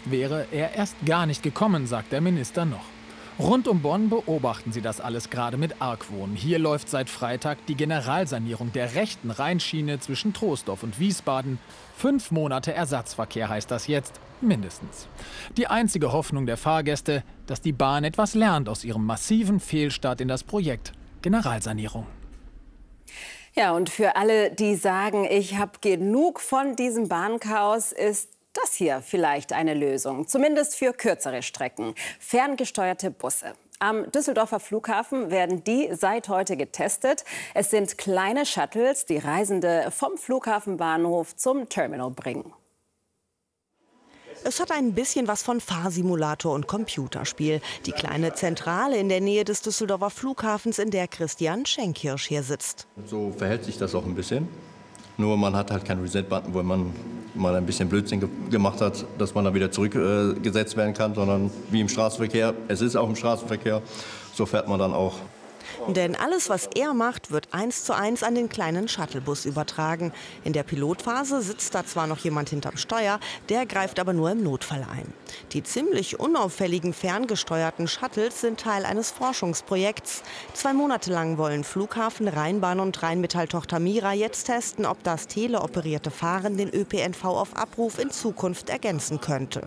wäre er erst gar nicht gekommen, sagt der Minister noch. Rund um Bonn beobachten sie das alles gerade mit Argwohn. Hier läuft seit Freitag die Generalsanierung der rechten Rheinschiene zwischen Troisdorf und Wiesbaden. 5 Monate Ersatzverkehr heißt das jetzt, mindestens. Die einzige Hoffnung der Fahrgäste, dass die Bahn etwas lernt aus ihrem massiven Fehlstart in das Projekt Generalsanierung. Ja, und für alle, die sagen, ich habe genug von diesem Bahnchaos, ist das hier vielleicht eine Lösung, zumindest für kürzere Strecken. Ferngesteuerte Busse. Am Düsseldorfer Flughafen werden die seit heute getestet. Es sind kleine Shuttles, die Reisende vom Flughafenbahnhof zum Terminal bringen. Es hat ein bisschen was von Fahrsimulator und Computerspiel. Die kleine Zentrale in der Nähe des Düsseldorfer Flughafens, in der Christian Schenkkirsch hier sitzt. So verhält sich das auch ein bisschen. Nur man hat halt keinen Reset-Button, wo man mal ein bisschen Blödsinn gemacht hat, dass man dann wieder zurückgesetzt werden kann, sondern wie im Straßenverkehr, es ist auch im Straßenverkehr, so fährt man dann auch. Denn alles, was er macht, wird 1:1 an den kleinen Shuttlebus übertragen. In der Pilotphase sitzt da zwar noch jemand hinterm Steuer, der greift aber nur im Notfall ein. Die ziemlich unauffälligen ferngesteuerten Shuttles sind Teil eines Forschungsprojekts. 2 Monate lang wollen Flughafen, Rheinbahn und Rheinmetall-Tochter Mira jetzt testen, ob das teleoperierte Fahren den ÖPNV auf Abruf in Zukunft ergänzen könnte.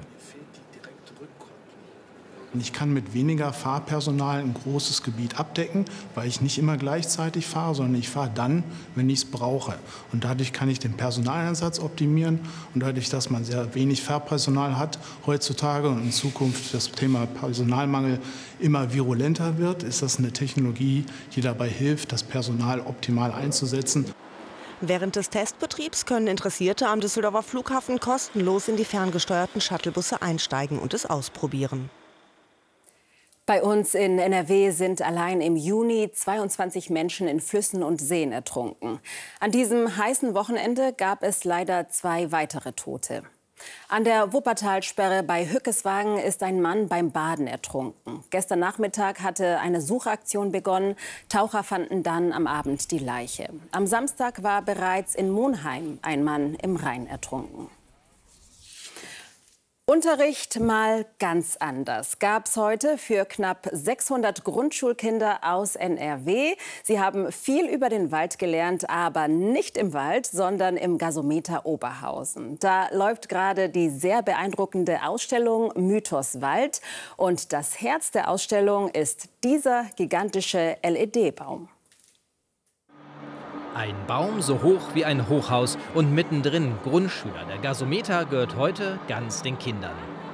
Ich kann mit weniger Fahrpersonal ein großes Gebiet abdecken, weil ich nicht immer gleichzeitig fahre, sondern ich fahre dann, wenn ich es brauche. Und dadurch kann ich den Personaleinsatz optimieren. Und dadurch, dass man sehr wenig Fahrpersonal hat heutzutage und in Zukunft das Thema Personalmangel immer virulenter wird, ist das eine Technologie, die dabei hilft, das Personal optimal einzusetzen. Während des Testbetriebs können Interessierte am Düsseldorfer Flughafen kostenlos in die ferngesteuerten Shuttlebusse einsteigen und es ausprobieren. Bei uns in NRW sind allein im Juni 22 Menschen in Flüssen und Seen ertrunken. An diesem heißen Wochenende gab es leider 2 weitere Tote. An der Wuppertalsperre bei Hückeswagen ist ein Mann beim Baden ertrunken. Gestern Nachmittag hatte eine Suchaktion begonnen. Taucher fanden dann am Abend die Leiche. Am Samstag war bereits in Monheim ein Mann im Rhein ertrunken. Unterricht mal ganz anders gab's heute für knapp 600 Grundschulkinder aus NRW. Sie haben viel über den Wald gelernt, aber nicht im Wald, sondern im Gasometer Oberhausen. Da läuft gerade die sehr beeindruckende Ausstellung Mythos Wald. Und das Herz der Ausstellung ist dieser gigantische LED-Baum. Ein Baum so hoch wie ein Hochhaus und mittendrin Grundschüler. Der Gasometer gehört heute ganz den Kindern.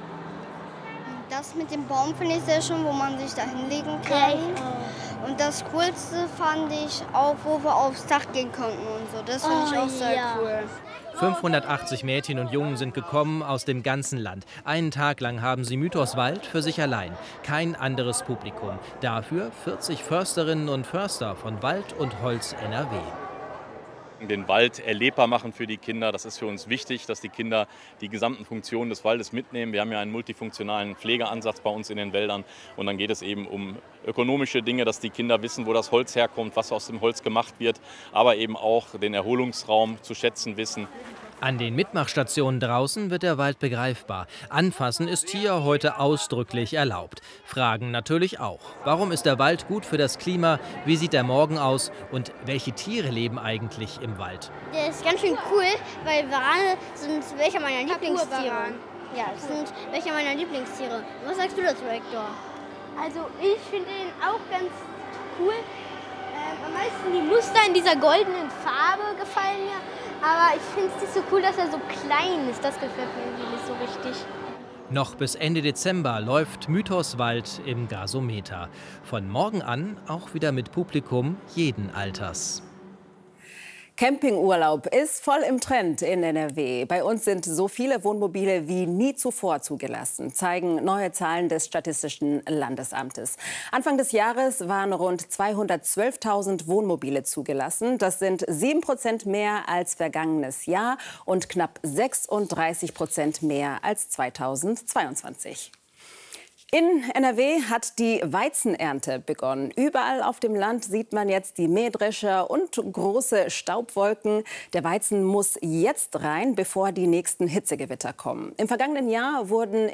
Das mit dem Baum finde ich sehr schön, wo man sich da hinlegen kann. Und das Coolste fand ich auch, wo wir aufs Dach gehen konnten und so. Das finde ich auch sehr cool. 580 Mädchen und Jungen sind gekommen aus dem ganzen Land. Einen Tag lang haben sie Mythos Wald für sich allein. Kein anderes Publikum. Dafür 40 Försterinnen und Förster von Wald und Holz NRW. Den Wald erlebbar machen für die Kinder. Das ist für uns wichtig, dass die Kinder die gesamten Funktionen des Waldes mitnehmen. Wir haben ja einen multifunktionalen Pflegeansatz bei uns in den Wäldern. Und dann geht es eben um ökonomische Dinge, dass die Kinder wissen, wo das Holz herkommt, was aus dem Holz gemacht wird. Aber eben auch den Erholungsraum zu schätzen wissen. An den Mitmachstationen draußen wird der Wald begreifbar. Anfassen ist hier heute ausdrücklich erlaubt. Fragen natürlich auch. Warum ist der Wald gut für das Klima? Wie sieht der Morgen aus? Und welche Tiere leben eigentlich im Wald? Der ist ganz schön cool, weil Warane sind welche meiner Lieblingstiere. Ja, das sind welche meiner Lieblingstiere. Was sagst du dazu, Hector? Also ich finde ihn auch ganz cool. Am meisten die Muster in dieser goldenen Farbe gefallen mir. Aber ich finde es nicht so cool, dass er so klein ist. Das gefällt mir irgendwie nicht so richtig. Noch bis Ende Dezember läuft Mythos Wald im Gasometer. Von morgen an auch wieder mit Publikum jeden Alters. Campingurlaub ist voll im Trend in NRW. Bei uns sind so viele Wohnmobile wie nie zuvor zugelassen, zeigen neue Zahlen des Statistischen Landesamtes. Anfang des Jahres waren rund 212.000 Wohnmobile zugelassen. Das sind 7% mehr als vergangenes Jahr und knapp 36% mehr als 2022. In NRW hat die Weizenernte begonnen. Überall auf dem Land sieht man jetzt die Mähdrescher und große Staubwolken. Der Weizen muss jetzt rein, bevor die nächsten Hitzegewitter kommen. Im vergangenen Jahr wurden